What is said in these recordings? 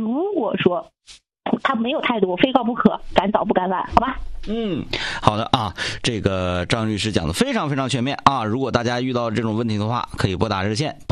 如果说他没有态度，非告不可，敢早不敢晚，好吧？ 好的啊，这个张律师讲的非常非常全面啊。如果大家遇到这种问题的话，可以拨打热线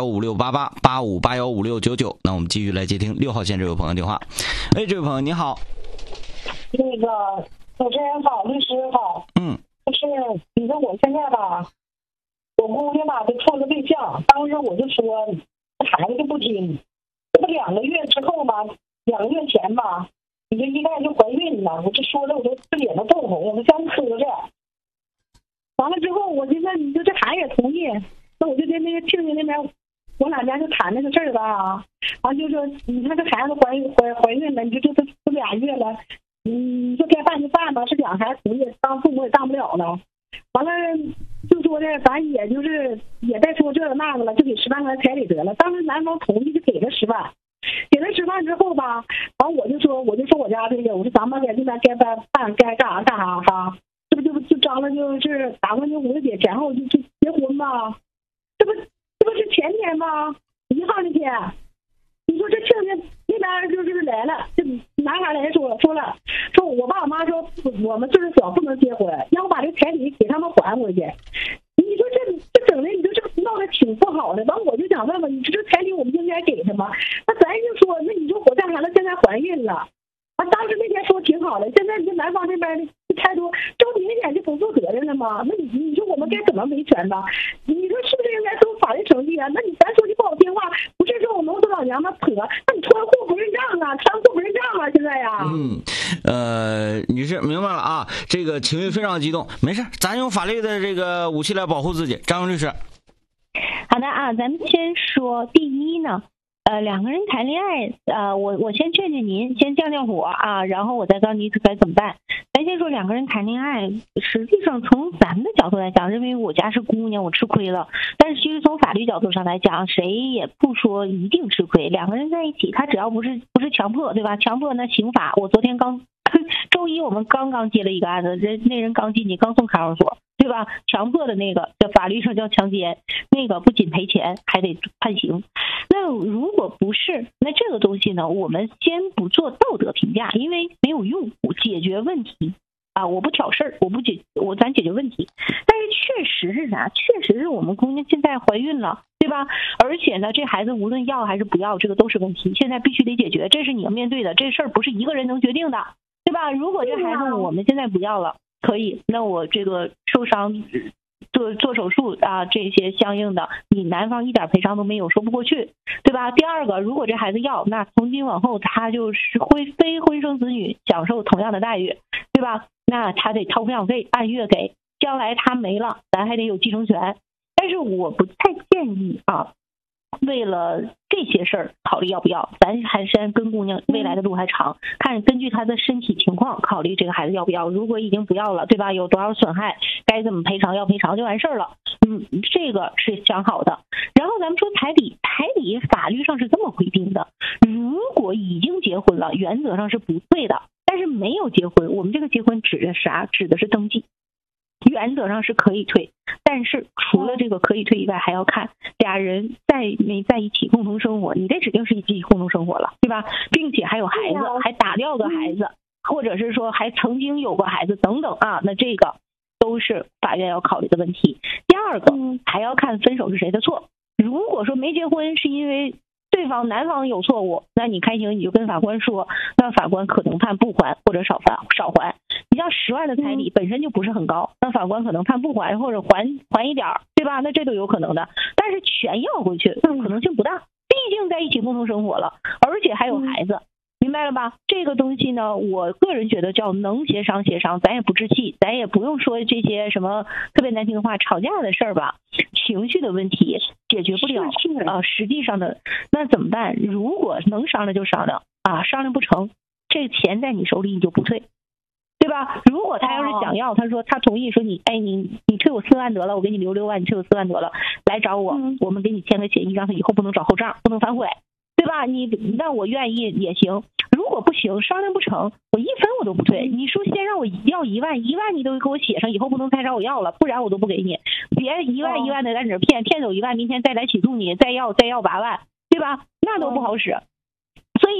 8581568885815699。那我们继续来接听6号线这位朋友电话。哎，这位朋友你好。 那个主持人好，律师好。就是你说我现在吧，我姑娘吧就处个对象，当时我就说孩子就不听，这不2个月之后吧，2个月前吧。你就意外就怀孕了，我就说的我都脸都冻红，我都想磕着。完了之后，我现在你说这孩子也同意，那我就跟那个庆庆那边，我俩家就谈那个事儿吧。完就说，你看这孩子怀孕了，你就这都2月了，你说该办就办吧，这2个孩子同意，当父母也当不了了。完了就说的，咱也就是也再说这个那个了，就给10万块钱彩礼得了。当时男方同意就给了10万。给了10万之后吧，完我就说我家这个，我说咱们在这边该办该干啥哈，这不就张罗就是打算就5月节前后就结婚吧，这不是前天吗？1号那天，你说这庆庆那边就是来了，这男孩来说我爸我妈说我们岁数小不能结婚，让我把这彩礼给他们还回去。你说这整的，你说这闹得挺不好的。完我就想问问，你说这彩礼我们应该给他吗？那咱就说，那你说我家孩子现在怀孕了，当时那天说挺好的，现在这男方这边的态度，这不明显就不负责任了吗？那你说我们该怎么维权呢？你说是不是应该走法律程序啊？那咱说句不好听话，不是说我们老娘们婆，那你穿户不认账啊，穿户不认账啊，现在呀。 女士明白了啊，这个情绪非常激动，没事，咱用法律的这个武器来保护自己。张律师。 好的啊，咱们先说第一呢。2个人谈恋爱，我先劝劝您，先降火啊，然后我再告诉你该怎么办。咱先说2个人谈恋爱，实际上从咱们的角度来讲，认为我家是姑娘，我吃亏了。但是其实从法律角度上来讲，谁也不说一定吃亏。2个人在一起，他只要不是强迫，对吧？强迫那刑法，我昨天周一我们刚接了一个案子，那人刚进去，刚送看守所。对吧？强迫的那个在法律上叫强奸，那个不仅赔钱，还得判刑。那如果不是，那这个东西呢，我们先不做道德评价，因为没有用，解决问题啊！我不挑事儿，咱解决问题。但是确实是啥？确实是我们姑娘现在怀孕了，对吧？而且呢，这孩子无论要还是不要，这个都是问题，现在必须得解决，这是你要面对的，这事儿不是一个人能决定的，对吧？如果这孩子我们现在不要了。可以，那我这个受伤做手术啊，这些相应的，你男方一点赔偿都没有，说不过去，对吧？第二个，如果这孩子要，那从今往后他就是非婚生子女享受同样的待遇，对吧？那他得掏抚养费，按月给，将来他没了，咱还得有继承权。但是我不太建议啊，为了这些事儿考虑要不要，咱还是跟姑娘未来的路还长，看根据她的身体情况考虑这个孩子要不要。如果已经不要了，对吧？有多少损害，该怎么赔偿要赔偿就完事儿了。这个是想好的。然后咱们说彩礼法律上是这么规定的，如果已经结婚了，原则上是不退的，但是没有结婚，我们这个结婚指的啥？指的是登记。原则上是可以退，但是除了这个可以退以外，还要看俩人没在一起共同生活，你这指定是一起共同生活了，对吧？并且还有孩子，还打掉个孩子，或者是说还曾经有过孩子等等啊，那这个都是法院要考虑的问题。第二个还要看分手是谁的错。如果说没结婚是因为对方男方有错误，那你开庭你就跟法官说，那法官可能判不还或者少还。你像10万的彩礼本身就不是很高，那法官可能判不还或者还一点，对吧？那这都有可能的。但是全要回去可能性不大，毕竟在一起共同生活了，而且还有孩子。明白了吧？这个东西呢，我个人觉得叫能协商，咱也不置气，咱也不用说这些什么特别难听的话，吵架的事儿吧，情绪的问题解决不了实际上的那怎么办？如果能商量就商量啊，商量不成，这钱在你手里你就不退，对吧？如果他要是想要，他说他同意说你退我4万得了，我给你留6万，你退我4万得了，来找我，我们给你签个协议，让他以后不能找后账，不能反悔。对吧？你让我愿意也行，如果不行，商量不成，我1分我都不退。你说先让我要1万，1万你都给我写上，以后不能再找我要了，不然我都不给你。别1万的在你这骗走1万，明天再来起诉你，再要8万，对吧？那都不好使。